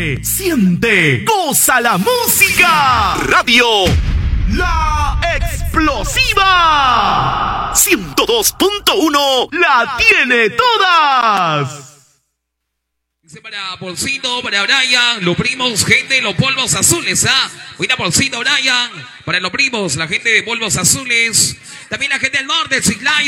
Vive, siente, goza la música. Radio La Explosiva 102.1 la tiene todas. Dice para Polcito, para Brian, los primos, gente, los polvos azules, ¿ah? Buena Polcito, Brian, para los primos, la gente de polvos azules, también la gente del norte, Chiclayo.